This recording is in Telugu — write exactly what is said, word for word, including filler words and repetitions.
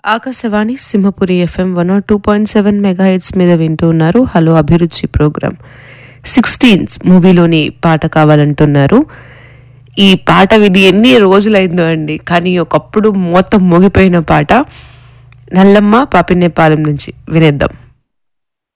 Akashvani Simhapuri FM one not two point seven mega heads మీద వింటూ ఉన్నారు. హలో అభిరుచి ప్రోగ్రామ్. సిక్స్టీన్స్ మూవీలోని పాట కావాలంటున్నారు. ఈ పాట విని ఎన్ని రోజులైందో అండి, కానీ ఒకప్పుడు మొత్తం మోగిపోయిన పాట. నల్లమ్మ పాపినేపాలెం నుంచి వినేద్దాం.